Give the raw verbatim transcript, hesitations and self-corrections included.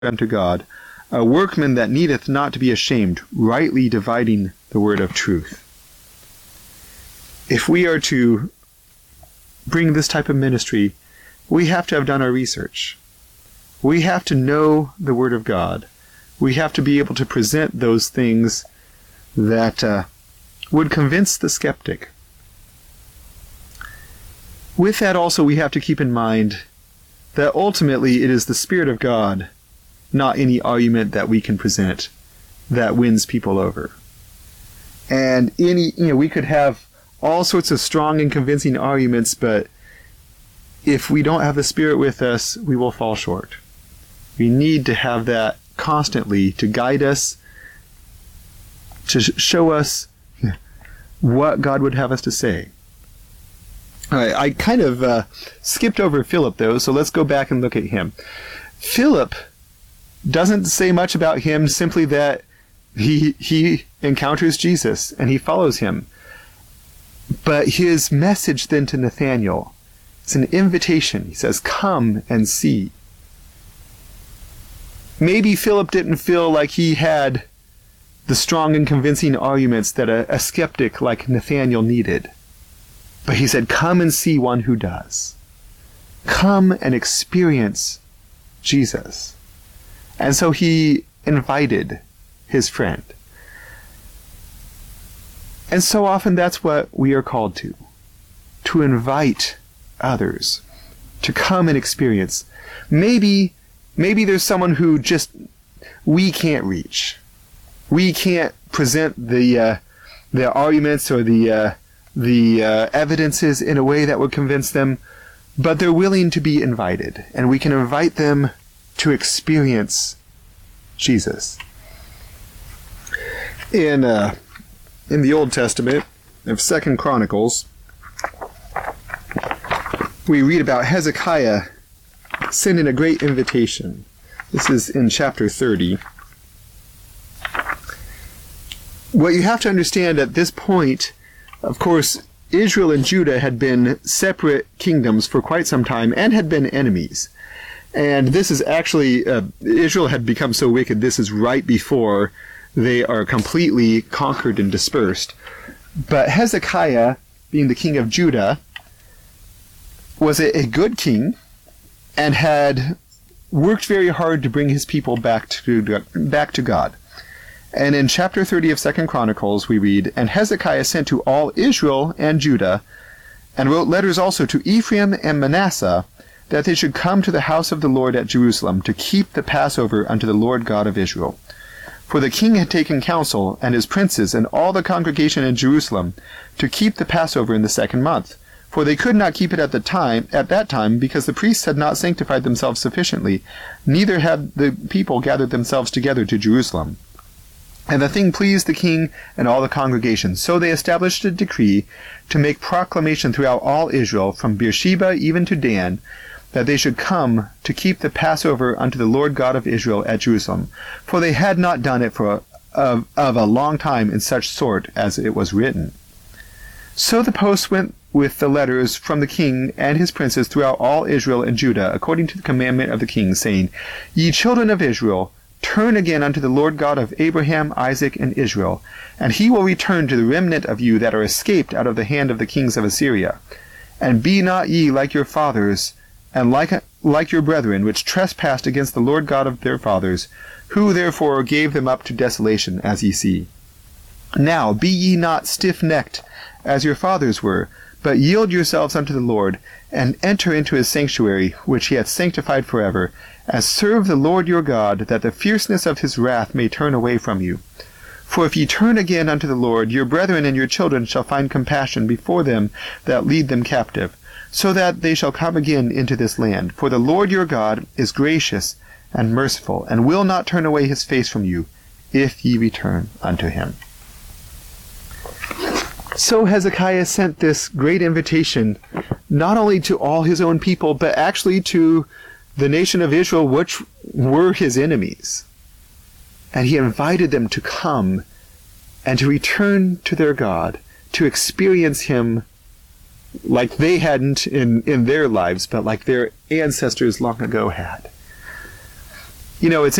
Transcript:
unto God, a workman that needeth not to be ashamed, rightly dividing the word of truth. If we are to bring this type of ministry, we have to have done our research. We have to know the Word of God. We have to be able to present those things that uh, would convince the skeptic. With that also, we have to keep in mind that ultimately it is the Spirit of God, not any argument that we can present, that wins people over. And any, you know, we could have all sorts of strong and convincing arguments, but if we don't have the Spirit with us, we will fall short. We need to have that constantly to guide us, to show us what God would have us to say. All right, I kind of uh, skipped over Philip, though, so let's go back and look at him. Philip doesn't say much about him, simply that he he encounters Jesus and he follows him. But his message then to Nathanael, it's an invitation. He says, come and see. Maybe Philip didn't feel like he had the strong and convincing arguments that a, a skeptic like Nathanael needed. But he said, come and see one who does. Come and experience Jesus. And so he invited his friend. And so often that's what we are called to. To invite others to come and experience. Maybe, maybe there's someone who just we can't reach. We can't present the uh, the arguments or the uh, the uh, evidences in a way that would convince them, but they're willing to be invited, and we can invite them to experience Jesus. In uh, in the Old Testament of Second Chronicles, we read about Hezekiah sending a great invitation. This is in chapter thirty. What you have to understand at this point, of course, Israel and Judah had been separate kingdoms for quite some time and had been enemies. And this is actually, uh, Israel had become so wicked, this is right before they are completely conquered and dispersed. But Hezekiah, being the king of Judah, was a, a good king and had worked very hard to bring his people back to back to God. And in chapter thirty of Second Chronicles we read, and Hezekiah sent to all Israel and Judah, and wrote letters also to Ephraim and Manasseh, that they should come to the house of the Lord at Jerusalem, to keep the Passover unto the Lord God of Israel. For the king had taken counsel, and his princes, and all the congregation in Jerusalem, to keep the Passover in the second month. For they could not keep it at the time at that time, because the priests had not sanctified themselves sufficiently, neither had the people gathered themselves together to Jerusalem. And the thing pleased the king and all the congregation. So they established a decree to make proclamation throughout all Israel, from Beersheba even to Dan, that they should come to keep the Passover unto the Lord God of Israel at Jerusalem. For they had not done it for a, of, of a long time in such sort as it was written. So the post went with the letters from the king and his princes throughout all Israel and Judah, according to the commandment of the king, saying, Ye children of Israel, turn again unto the Lord God of Abraham, Isaac, and Israel, and he will return to the remnant of you that are escaped out of the hand of the kings of Assyria. And be not ye like your fathers, and like, like your brethren, which trespassed against the Lord God of their fathers, who therefore gave them up to desolation, as ye see. Now be ye not stiff-necked, as your fathers were, but yield yourselves unto the Lord, and enter into his sanctuary, which he hath sanctified forever, as serve the Lord your God, that the fierceness of his wrath may turn away from you. For if ye turn again unto the Lord, your brethren and your children shall find compassion before them that lead them captive, so that they shall come again into this land. For the Lord your God is gracious and merciful, and will not turn away his face from you, if ye return unto him. So Hezekiah sent this great invitation, not only to all his own people, but actually to the nation of Israel, which were his enemies. And he invited them to come and to return to their God, to experience him like they hadn't in, in their lives, but like their ancestors long ago had. you know, it's